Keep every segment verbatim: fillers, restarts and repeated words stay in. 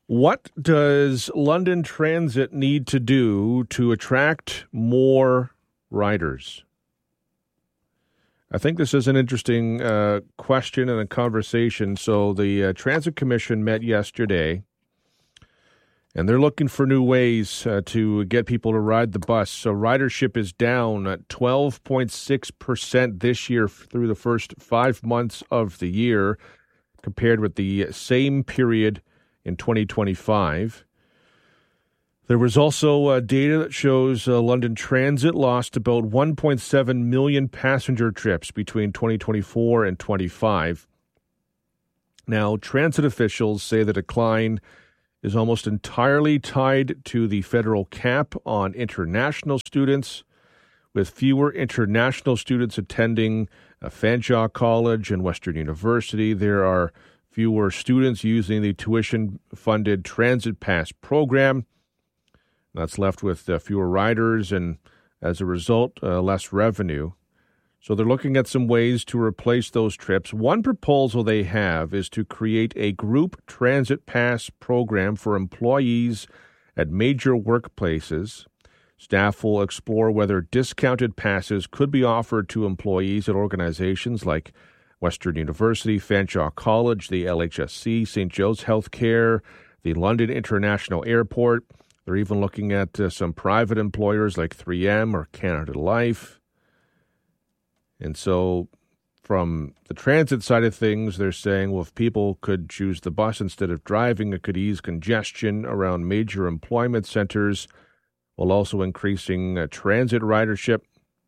What does London Transit need to do to attract more riders? I think this is an interesting uh, question and a conversation. So the uh, Transit Commission met yesterday, and they're looking for new ways uh, to get people to ride the bus. So ridership is down at twelve point six percent this year through the first five months of the year, compared with the same period in twenty twenty-five. There was also uh, data that shows uh, London Transit lost about one point seven million passenger trips between twenty twenty-four and twenty-five. Now, transit officials say the decline is almost entirely tied to the federal cap on international students, with fewer international students attending uh, Fanshawe College and Western University. There are fewer students using the tuition-funded Transit Pass program. That's left with uh, fewer riders and, as a result, uh, less revenue. So they're looking at some ways to replace those trips. One proposal they have is to create a group Transit Pass program for employees at major workplaces. Staff will explore whether discounted passes could be offered to employees at organizations like Western University, Fanshawe College, the L H S C, Saint Joe's Healthcare, the London International Airport. They're even looking at uh, some private employers like three M or Canada Life. And so from the transit side of things, they're saying, well, if people could choose the bus instead of driving, it could ease congestion around major employment centers, while also increasing uh, transit ridership.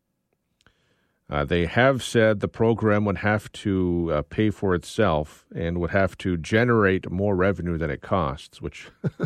Uh, they have said the program would have to uh, pay for itself and would have to generate more revenue than it costs, which,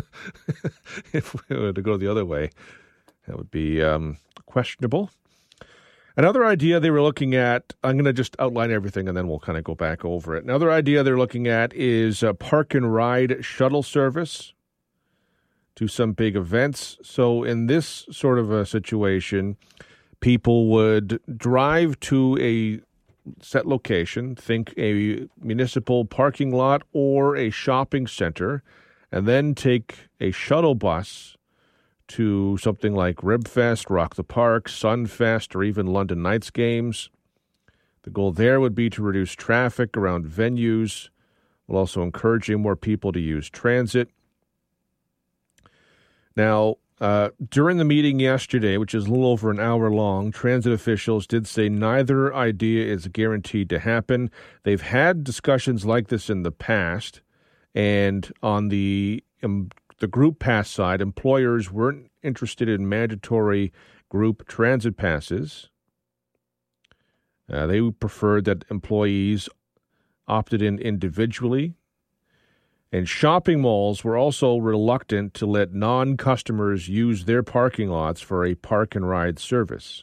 if we were to go the other way, that would be um, questionable. Another idea they were looking at, I'm going to just outline everything and then we'll kind of go back over it. Another idea they're looking at is a park and ride shuttle service to some big events. So in this sort of a situation, people would drive to a set location, think a municipal parking lot or a shopping center, and then take a shuttle bus to something like Ribfest, Rock the Park, Sunfest, or even London Knights games. The goal there would be to reduce traffic around venues, while also encouraging more people to use transit. Now, Uh, during the meeting yesterday, which is a little over an hour long, transit officials did say neither idea is guaranteed to happen. They've had discussions like this in the past, and on the um, the group pass side, employers weren't interested in mandatory group transit passes. Uh, they preferred that employees opted in individually. And shopping malls were also reluctant to let non-customers use their parking lots for a park and ride service.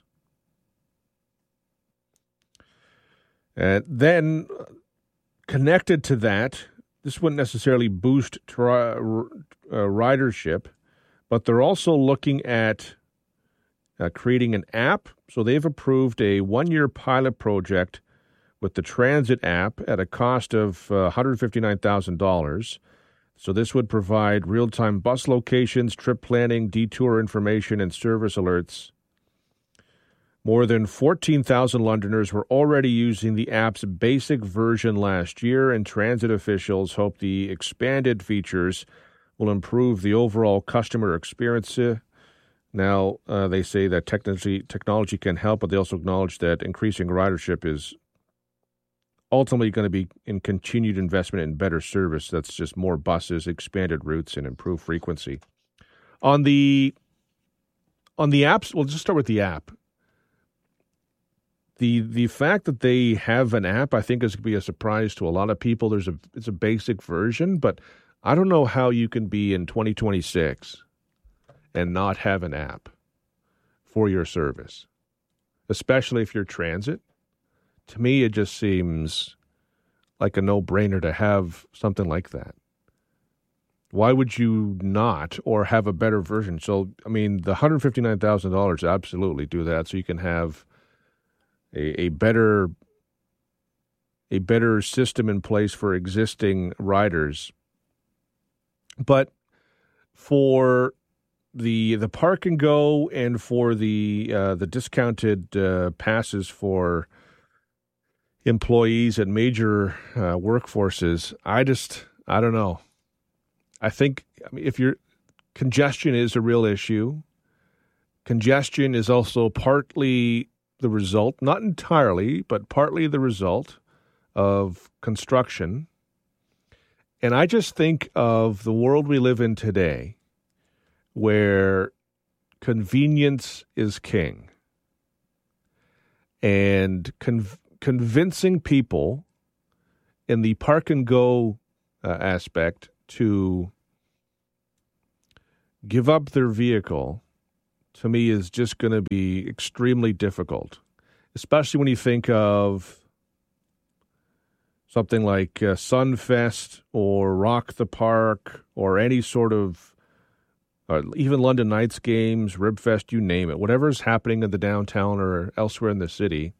And then, connected to that, this wouldn't necessarily boost tri- uh, ridership, but they're also looking at uh, creating an app. So they've approved a one-year pilot project with the transit app at a cost of uh, one hundred fifty-nine thousand dollars. So this would provide real-time bus locations, trip planning, detour information, and service alerts. More than fourteen thousand Londoners were already using the app's basic version last year, and transit officials hope the expanded features will improve the overall customer experience. Now, uh, they say that technology, technology can help, but they also acknowledge that increasing ridership is ultimately going to be in continued investment in better service. That's just more buses, expanded routes, and improved frequency. On the on the apps, we'll just start with the app. The the fact that they have an app, I think, is going to be a surprise to a lot of people. There's a it's a basic version, but I don't know how you can be in twenty twenty-six and not have an app for your service, especially if you're transit. To me, it just seems like a no-brainer to have something like that. Why would you not, or have a better version? So, I mean, the one hundred fifty-nine thousand dollars absolutely do that, so you can have a, a better a better system in place for existing riders. But for the the park and go and for the uh, the discounted uh, passes for employees at major uh, workforces, I just I don't know. I think I mean, if you're congestion is a real issue. Congestion is also partly the result, not entirely, but partly the result of construction. And I just think of the world we live in today, where convenience is king. And con- convincing people in the park and go uh, aspect to give up their vehicle, to me, is just going to be extremely difficult, especially when you think of something like uh, Sunfest or Rock the Park or any sort of, uh, even London Knights games, Ribfest, you name it, whatever's happening in the downtown or elsewhere in the city.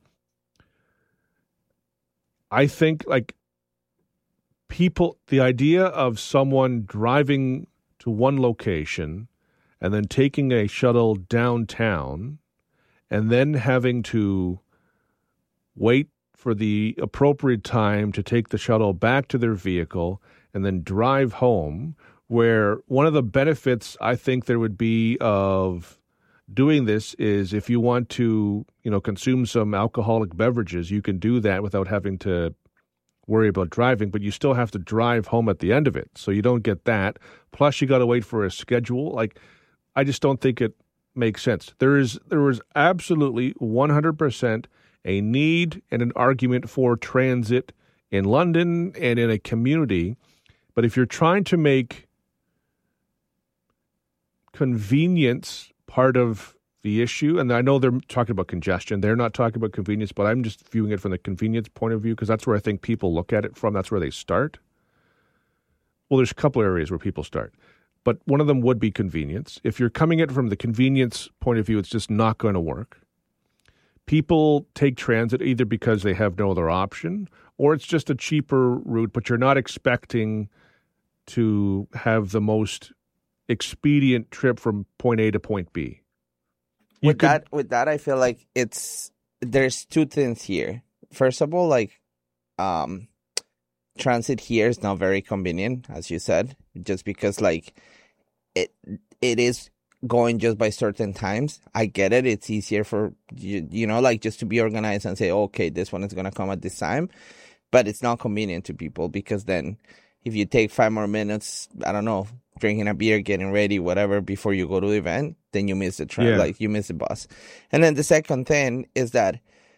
I think, like, people, the idea of someone driving to one location and then taking a shuttle downtown and then having to wait for the appropriate time to take the shuttle back to their vehicle and then drive home, where one of the benefits I think there would be of doing this is if you want to, you know, consume some alcoholic beverages, you can do that without having to worry about driving, but you still have to drive home at the end of it. So you don't get that. Plus you got to wait for a schedule. Like, I just don't think it makes sense. There is, there was absolutely one hundred percent a need and an argument for transit in London and in a community. But if you're trying to make convenience part of the issue, and I know they're talking about congestion, they're not talking about convenience, but I'm just viewing it from the convenience point of view because that's where I think people look at it from. That's where they start. Well, there's a couple areas where people start, but one of them would be convenience. If you're coming at it from the convenience point of view, it's just not going to work. People take transit either because they have no other option or it's just a cheaper route, but you're not expecting to have the most expedient trip from point A to point B. You with could, that, with that, I feel like it's there's two things here. First of all, like um, transit here is not very convenient, as you said, just because like it it is going just by certain times. I get it; it's easier for you, you know, like just to be organized and say, okay, this one is gonna come at this time, but it's not convenient to people because then if you take five more minutes, I don't know, drinking a beer, getting ready, whatever, before you go to the event, then you miss the train, yeah. like you miss the bus. And then the second thing is that,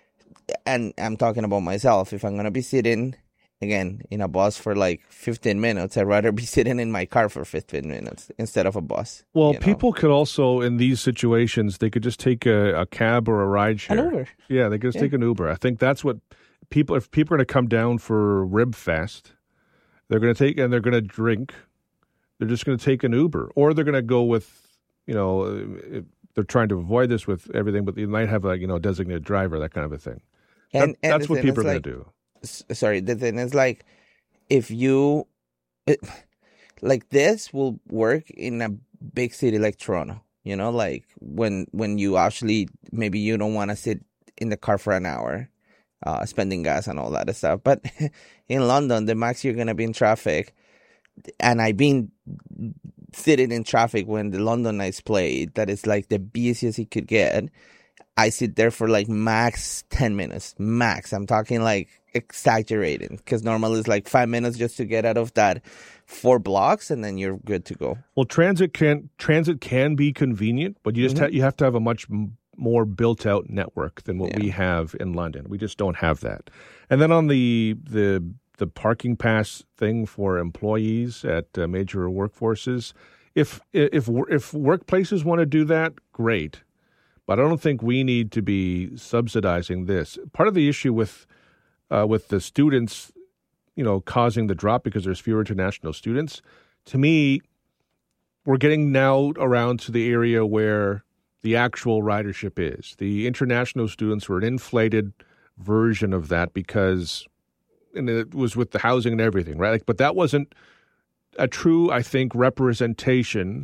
and I'm talking about myself, if I'm going to be sitting, again, in a bus for like fifteen minutes, I'd rather be sitting in my car for fifteen minutes instead of a bus. Well, you know? people could also, in these situations, they could just take a, a cab or a ride share. An Uber. Yeah, they could just Yeah. take an Uber. I think that's what people, if people are going to come down for Ribfest, they're going to take, and they're going to drink, they're just going to take an Uber, or they're going to go with, you know, they're trying to avoid this with everything, but they might have a, you know, designated driver, that kind of a thing. And, that, and that's what people are like, going to do. S- sorry, the thing is like, if you, it, like this will work in a big city like Toronto, you know, like when, when you actually, maybe you don't want to sit in the car for an hour, uh, spending gas and all that stuff. But in London, the max you're going to be in traffic, and I've been sitting in traffic when the London Knights played, that is like the busiest it could get. I sit there for like max ten minutes, max. I'm talking like exaggerating, because normally it's like five minutes just to get out of that four blocks, and then you're good to go. Well, transit can transit can be convenient, but you just Mm-hmm. ha- you have to have a much m- more built out network than what Yeah. we have in London. We just don't have that. And then on the the the parking pass thing for employees at uh, major workforces, if if if workplaces want to do that, great. But I don't think we need to be subsidizing this. Part of the issue with uh, with the students, you know, causing the drop because there's fewer international students, to me, we're getting now around to the area where the actual ridership is. The international students were an inflated version of that because, and it was with the housing and everything, right? Like, but that wasn't a true, I think, representation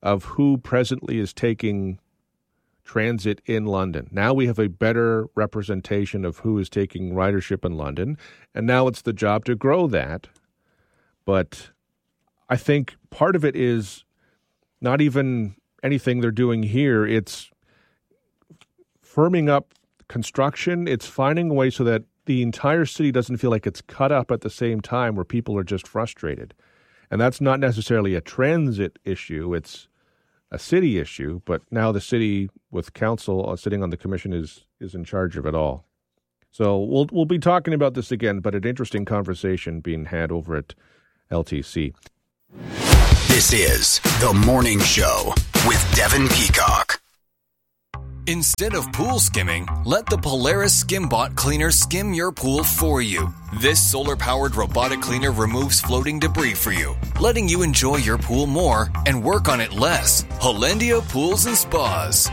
of who presently is taking transit in London. Now we have a better representation of who is taking ridership in London, and now it's the job to grow that. But I think part of it is not even anything they're doing here. It's firming up construction. It's finding a way so that the entire city doesn't feel like it's cut up at the same time where people are just frustrated. And that's not necessarily a transit issue. It's a city issue, but now the city with council uh, sitting on the commission is is in charge of it all. So we'll we'll be talking about this again, but an interesting conversation being had over at L T C. This is The Morning Show with Devin Peacock. Instead of pool skimming, let the Polaris SkimBot cleaner skim your pool for you. This solar-powered robotic cleaner removes floating debris for you, letting you enjoy your pool more and work on it less. Hollandia Pools and Spas.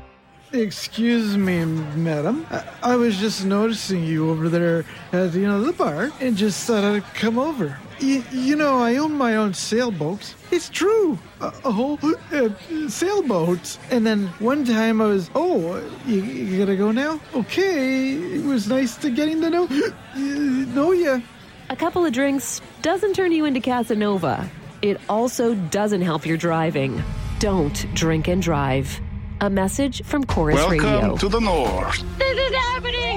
Excuse me, madam. I, I was just noticing you over there at, you know, the bar and just thought I'd come over. Y- you know, I own my own sailboat. It's true. A, a whole uh, sailboat. And then one time I was, oh, you, you gotta go now? Okay. It was nice to getting to know, uh, know ya. A couple of drinks doesn't turn you into Casanova. It also doesn't help your driving. Don't drink and drive. A message from Chorus Welcome Radio. Welcome to the North. This is happening!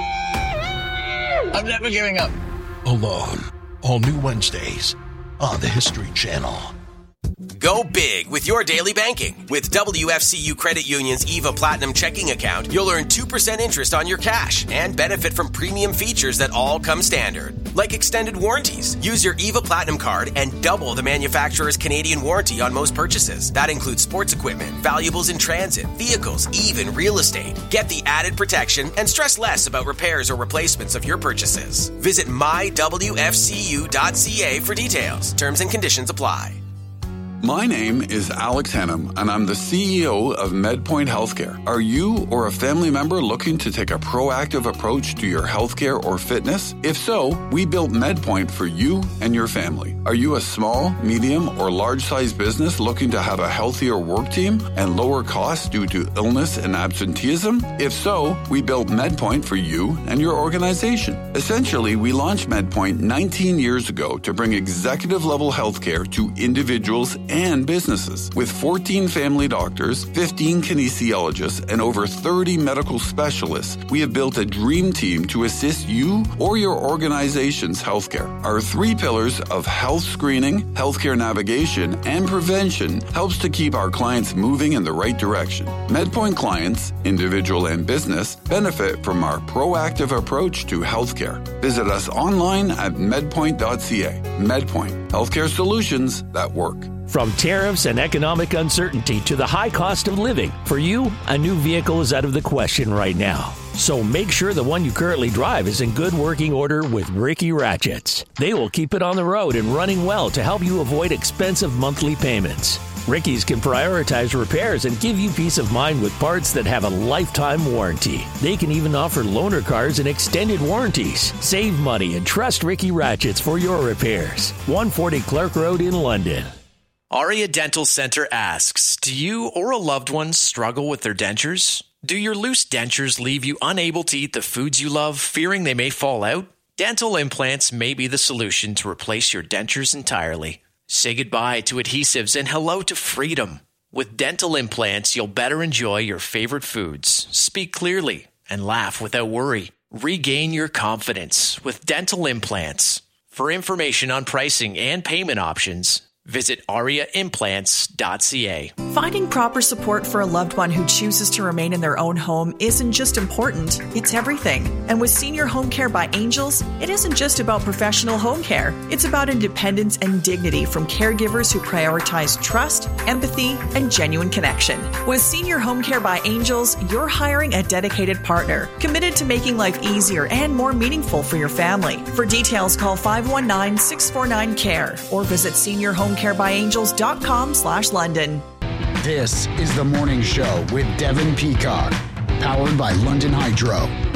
I'm never giving up. Alone. All new Wednesdays on the History Channel. Go big with your daily banking. With W F C U Credit Union's EVA Platinum checking account, you'll earn two percent interest on your cash and benefit from premium features that all come standard, like extended warranties. Use your EVA Platinum card and double the manufacturer's Canadian warranty on most purchases. That includes sports equipment, valuables in transit, vehicles, even real estate. Get the added protection and stress less about repairs or replacements of your purchases. Visit my w f c u dot c a for details. Terms and conditions apply. My name is Alex Hannum, and I'm the C E O of MedPoint Healthcare. Are you or a family member looking to take a proactive approach to your healthcare or fitness? If so, we built MedPoint for you and your family. Are you a small, medium, or large-sized business looking to have a healthier work team and lower costs due to illness and absenteeism? If so, we built MedPoint for you and your organization. Essentially, we launched MedPoint nineteen years ago to bring executive-level healthcare to individuals and businesses. With fourteen family doctors, fifteen kinesiologists, and over thirty medical specialists, we have built a dream team to assist you or your organization's healthcare. Our three pillars of health screening, healthcare navigation, and prevention helps to keep our clients moving in the right direction. MedPoint clients, individual and business, benefit from our proactive approach to healthcare. Visit us online at medpoint dot c a. MedPoint, healthcare solutions that work. From tariffs and economic uncertainty to the high cost of living, for you, a new vehicle is out of the question right now. So make sure the one you currently drive is in good working order with Ricky Ratchets. They will keep it on the road and running well to help you avoid expensive monthly payments. Ricky's can prioritize repairs and give you peace of mind with parts that have a lifetime warranty. They can even offer loaner cars and extended warranties. Save money and trust Ricky Ratchets for your repairs. one forty Clark Road in London. Aria Dental Center asks, do you or a loved one struggle with their dentures? Do your loose dentures leave you unable to eat the foods you love, fearing they may fall out? Dental implants may be the solution to replace your dentures entirely. Say goodbye to adhesives and hello to freedom. With dental implants, you'll better enjoy your favorite foods, speak clearly, and laugh without worry. Regain your confidence with dental implants. For information on pricing and payment options, visit aria implants dot c a. Finding proper support for a loved one who chooses to remain in their own home isn't just important, it's everything. And with Senior Home Care by Angels, it isn't just about professional home care. It's about independence and dignity from caregivers who prioritize trust, empathy, and genuine connection. With Senior Home Care by Angels, you're hiring a dedicated partner, committed to making life easier and more meaningful for your family. For details, call five one nine, six four nine, C A R E or visit senior home care by angels dot com slash London. This is The Morning Show with Devin Peacock, powered by London Hydro.